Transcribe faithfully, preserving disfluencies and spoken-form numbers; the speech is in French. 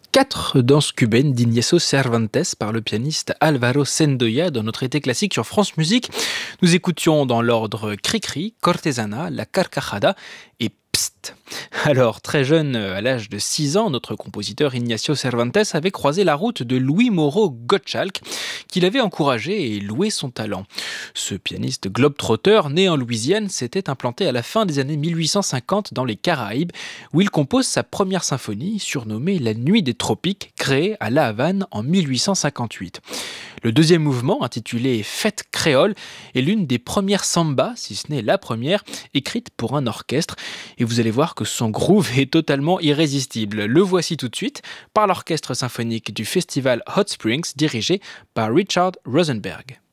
Quatre danses cubaines d'Ignacio Cervantes par le pianiste Alvaro Sendoya dans notre été classique sur France Musique. Nous écoutions dans l'ordre Cricri, Cortesana, La Carcajada et Psst. Alors, très jeune, à l'âge de six ans, notre compositeur Ignacio Cervantes avait croisé la route de Louis Moreau Gottschalk, qu'il avait encouragé et loué son talent. Ce pianiste globe-trotter, né en Louisiane, s'était implanté à la fin des années mille huit cent cinquante dans les Caraïbes, où il compose sa première symphonie, surnommée La Nuit des Tropiques, créée à La Havane en mille huit cent cinquante-huit. Le deuxième mouvement, intitulé Fête créole, est l'une des premières sambas, si ce n'est la première, écrite pour un orchestre. Et vous allez voir que son groove est totalement irrésistible. Le voici tout de suite par l'orchestre symphonique du festival Hot Springs, dirigé par Richard Rosenberg.